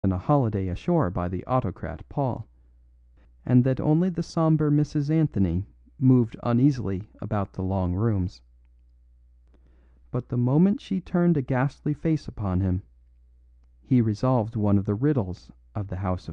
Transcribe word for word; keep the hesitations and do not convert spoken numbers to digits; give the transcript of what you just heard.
than a holiday ashore by the autocrat Paul, and that only the sombre Missus Anthony moved uneasily about the long rooms. But the moment she turned a ghastly face upon him, he resolved one of the riddles of the house of